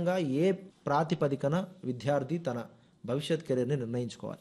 ముఖ్యంగా ఏ ప్రాతిపదికన విద్యార్థి తన భవిష్యత్ కెరీర్ని నిర్ణయించుకోవాలి?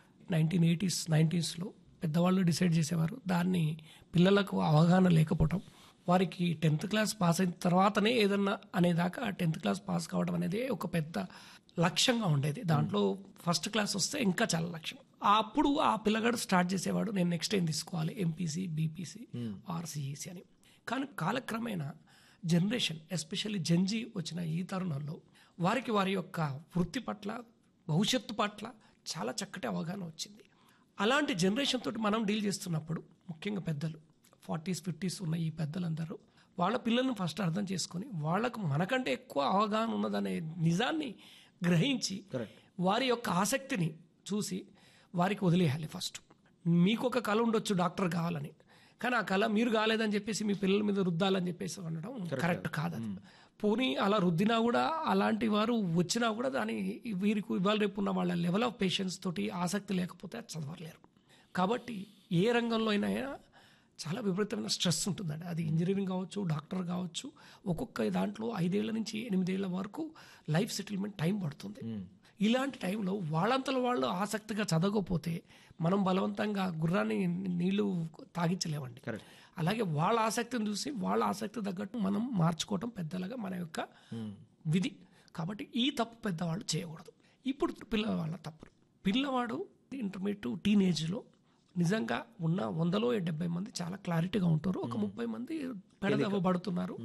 1980s 90sలో పెద్దవాళ్ళు డిసైడ్ చేసేవారు. దాన్ని పిల్లలకు అవగాహన లేకపోవటం, వారికి 10th క్లాస్ పాస్ అయిన తర్వాతనే ఏదన్నా అనేదాకా 10th క్లాస్ పాస్ కావడం అనేది ఒక పెద్ద లక్ష్యంగా ఉండేది. దాంట్లో ఫస్ట్ క్లాస్ వస్తే ఇంకా చాలా లక్ష్యం. అప్పుడు ఆ పిల్లగాడు స్టార్ట్ చేసేవాడు, నేను నెక్స్ట్ ఏం తీసుకోవాలి, ఎంపీసీ, బీపీసీ ఆర్ సిఈసీ అని. కానీ కాలక్రమేణా జనరేషన్, ఎస్పెషల్లీ జెన్జీ వచ్చిన ఈ తరుణంలో వారికి వారి యొక్క వృత్తి పట్ల, భవిష్యత్తు పట్ల చాలా చక్కటి అవగాహన వచ్చింది. అలాంటి జనరేషన్ తోటి మనం డీల్ చేస్తున్నప్పుడు ముఖ్యంగా పెద్దలు 40s 50s ఉన్న ఈ పెద్దలందరూ వాళ్ళ పిల్లల్ని ఫస్ట్ అర్థం చేసుకొని వాళ్ళకు మనకంటే ఎక్కువ అవగాహన ఉన్నదనే నిజాన్ని గ్రహించి వారి యొక్క ఆసక్తిని చూసి వారికి వదిలేయాలి. ఫస్ట్ మీకు ఒక కళ ఉండొచ్చు డాక్టర్ కావాలని, కానీ ఆ కళ మీరు కాలేదని చెప్పేసి మీ పిల్లల మీద రుద్దాలని చెప్పేసి అనడం కరెక్ట్ కాదు. అది పోనీ అలా రుద్దినా కూడా, అలాంటి వారు వచ్చినా కూడా దాని వీరికి ఇవాళ రేపు ఉన్న వాళ్ళ లెవెల్ ఆఫ్ పేషెన్స్ తోటి ఆసక్తి లేకపోతే అది చదవలేరు. కాబట్టి ఏ రంగంలో అయినా చాలా విపరీతమైన స్ట్రెస్ ఉంటుందండి. అది ఇంజనీరింగ్ కావచ్చు, డాక్టర్ కావచ్చు. ఒక్కొక్క దాంట్లో 5 ఏళ్ల నుంచి 8 ఏళ్ల వరకు లైఫ్ సెటిల్మెంట్ టైం పడుతుంది. ఇలాంటి టైంలో వాళ్ళంతలో వాళ్ళు ఆసక్తిగా చదవకపోతే మనం బలవంతంగా గుర్రాన్ని నీళ్లు తాగించలేమండి. అలాగే వాళ్ళ ఆసక్తిని చూసి వాళ్ళ ఆసక్తి తగ్గట్టు మనం మార్చుకోవటం పెద్దలుగా మన యొక్క విధి. కాబట్టి ఈ తప్పు పెద్దవాళ్ళు చేయకూడదు. ఇప్పుడు పిల్లవాళ్ళ తప్పు. పిల్లవాడు ఇంటర్మీడియట్ టీనేజ్లో నిజంగా ఉన్న 100లో 70 మంది చాలా క్లారిటీగా ఉంటారు. ఒక 30 మంది పెడదవ్వబడుతున్నారు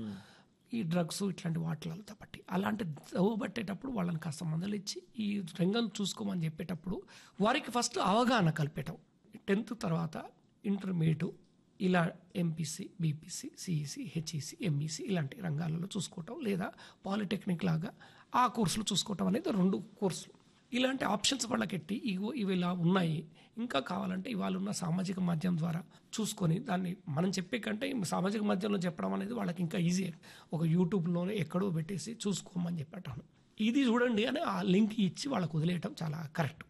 ఈ డ్రగ్స్ ఇట్లాంటి వాటిలతో బట్టి. అలాంటి దవ్వబట్టేటప్పుడు వాళ్ళని కాస్త మందలిచ్చి ఈ రంగం చూసుకోమని చెప్పేటప్పుడు వారికి ఫస్ట్ అవగాహన కల్పేయటం. 10th తర్వాత ఇంటర్మీడియట్ ఇలా MPC, BPC, CEC, HEC, MEC ఇలాంటి రంగాలలో చూసుకోవటం, లేదా పాలిటెక్నిక్ లాగా ఆ కోర్సులు చూసుకోవటం అనేది 2 కోర్సులు. ఇలాంటి ఆప్షన్స్ వాళ్ళకెట్టి ఇవి ఇలా ఉన్నాయి, ఇంకా కావాలంటే ఇవాళ ఉన్న సామాజిక మాధ్యమం ద్వారా చూసుకొని దాన్ని మనం చెప్పే కంటే సామాజిక మాధ్యమంలో చెప్పడం అనేది వాళ్ళకి ఇంకా ఈజీ. ఒక యూట్యూబ్లోనే ఎక్కడో పెట్టేసి చూసుకోమని చెప్పేటాను, ఇది చూడండి అని ఆ లింక్ ఇచ్చి వాళ్ళకు వదిలేయటం చాలా కరెక్ట్.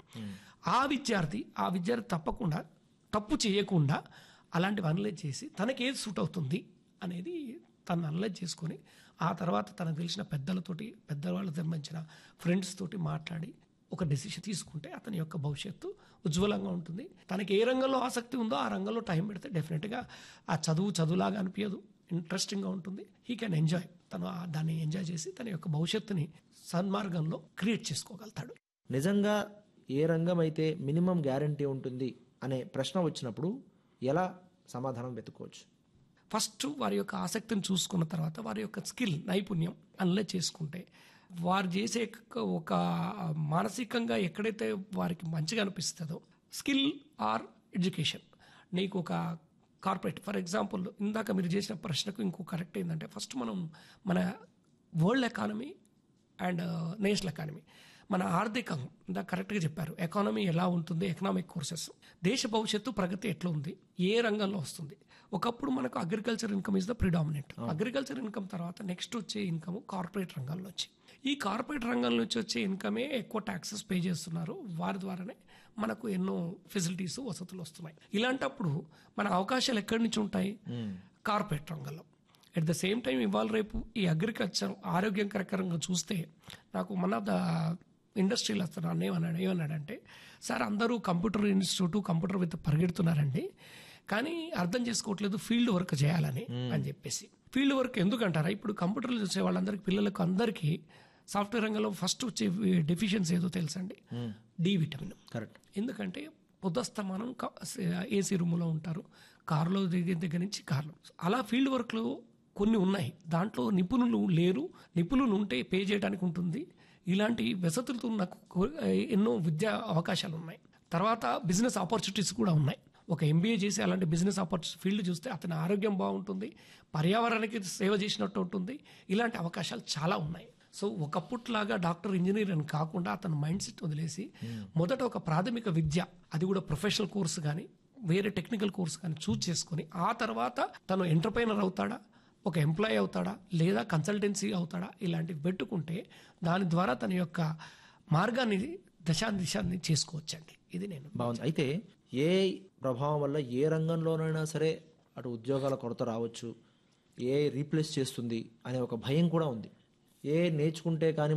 ఆ విద్యార్థి తప్పకుండా తప్పు చేయకుండా అలాంటివి అనలైజ్ చేసి తనకి ఏది సూట్ అవుతుంది అనేది తను అనలైజ్ చేసుకొని ఆ తర్వాత తనకు తెలిసిన పెద్దలతోటి, పెద్దవాళ్ళకి సంబంధించిన ఫ్రెండ్స్ తోటి మాట్లాడి ఒక డెసిషన్ తీసుకుంటే అతని యొక్క భవిష్యత్తు ఉజ్వలంగా ఉంటుంది. తనకి ఏ రంగంలో ఆసక్తి ఉందో ఆ రంగంలో టైం పెడితే డెఫినెట్గా ఆ చదువులాగా అనిపించదు, ఇంట్రెస్టింగ్గా ఉంటుంది. He can enjoy. తను దాన్ని ఎంజాయ్ చేసి తన యొక్క భవిష్యత్తుని సన్మార్గంలో క్రియేట్ చేసుకోగలుగుతాడు. నిజంగా ఏ రంగం అయితే మినిమం గ్యారంటీ ఉంటుంది అనే ప్రశ్న వచ్చినప్పుడు ఎలా సమాధానం వెతుక్కోవచ్చు? ఫస్ట్ వారి యొక్క ఆసక్తిని చూసుకున్న తర్వాత వారి యొక్క స్కిల్, నైపుణ్యం అనలైజ్ చేసుకుంటే వారు చేసే ఒక మానసికంగా ఎక్కడైతే వారికి మంచిగా అనిపిస్తుందో స్కిల్ ఆర్ ఎడ్యుకేషన్. నీకు ఒక కార్పొరేట్, ఫర్ ఎగ్జాంపుల్ ఇందాక మీరు చేసిన ప్రశ్నకు ఇంకో కరెక్ట్ ఏంటంటే ఫస్ట్ మనం మన world economy and national economy, మన ఆర్థికం ఇందాక కరెక్ట్గా చెప్పారు. ఎకానమీ ఎలా ఉంటుంది, ఎకనామిక్ కోర్సెస్, దేశ భవిష్యత్తు ప్రగతి ఎట్లా ఉంది, ఏ రంగంలో వస్తుంది. ఒకప్పుడు మనకు agriculture income is the predominant. Agriculture income తర్వాత నెక్స్ట్ వచ్చే ఇన్కమ్ కార్పొరేట్ రంగంలో వచ్చి, ఈ కార్పొరేట్ రంగం నుంచి వచ్చే ఇన్కమే ఎక్కువ ట్యాక్సెస్ పే చేస్తున్నారు. వారి ద్వారానే మనకు ఎన్నో ఫెసిలిటీస్, వసతులు వస్తున్నాయి. ఇలాంటప్పుడు మన అవకాశాలు ఎక్కడి నుంచి ఉంటాయి? కార్పొరేట్ రంగంలో. అట్ ద సేమ్ టైం ఇవాళ రేపు ఈ అగ్రికల్చర్ ఆరోగ్యకరంగా చూస్తే నాకు మన ఇండస్ట్రీలో వస్తున్నాను ఏమన్నాడంటే, సార్ అందరూ కంప్యూటర్ ఇన్స్టిట్యూట్, కంప్యూటర్ విత్ పరిగెడుతున్నారండి, కానీ అర్థం చేసుకోవట్లేదు ఫీల్డ్ వర్క్ చేయాలని అని చెప్పేసి. Field work ఎందుకంటారా? ఇప్పుడు కంప్యూటర్లు చూసే వాళ్ళందరికీ, పిల్లలకు అందరికీ సాఫ్ట్వేర్ రంగంలో ఫస్ట్ వచ్చే డెఫిషియన్సీ ఏదో తెలుసండి, డి విటమిన్. కరెక్ట్. ఎందుకంటే పొద్దుస్తమానం ఏసీ రూమ్లో ఉంటారు, కారులో దగ్గర నుంచి కార్లో. అలా ఫీల్డ్ వర్క్లో కొన్ని ఉన్నాయి, దాంట్లో నిపుణులు లేరు. నిపుణులు ఉంటే పే చేయడానికి ఉంటుంది. ఇలాంటి వసతులతో నాకు ఎన్నో విద్యా అవకాశాలు ఉన్నాయి. తర్వాత బిజినెస్ ఆపర్చునిటీస్ కూడా ఉన్నాయి. ఒక ఎంబీఏ చేసి అలాంటి బిజినెస్ ఆపర్చునిటీ ఫీల్డ్ చూస్తే అతని ఆరోగ్యం బాగుంటుంది, పర్యావరణానికి సేవ చేసినట్టు ఉంటుంది. ఇలాంటి అవకాశాలు చాలా ఉన్నాయి. సో ఒకప్పుట్లాగా డాక్టర్, ఇంజనీర్ అని కాకుండా అతను మైండ్ సెట్ వదిలేసి మొదట ఒక ప్రాథమిక విద్య, అది కూడా ప్రొఫెషనల్ కోర్సు కానీ వేరే టెక్నికల్ కోర్సు కానీ చూస్ చేసుకొని ఆ తర్వాత తను ఎంటర్ప్రైనర్ అవుతాడా, ఒక ఎంప్లాయీ అవుతాడా, లేదా కన్సల్టెన్సీ అవుతాడా, ఇలాంటివి పెట్టుకుంటే దాని ద్వారా తన యొక్క మార్గాన్ని దిశాన్ని చేసుకోవచ్చండి. ఇది నేను బాగుంది. అయితే ఏ ప్రభావం వల్ల ఏ రంగంలోనైనా సరే అటు ఉద్యోగాల కొరత రావచ్చు, ఏ రీప్లేస్ చేస్తుంది అనే ఒక భయం కూడా ఉంది. ఏ నేర్చుకుంటే కానీ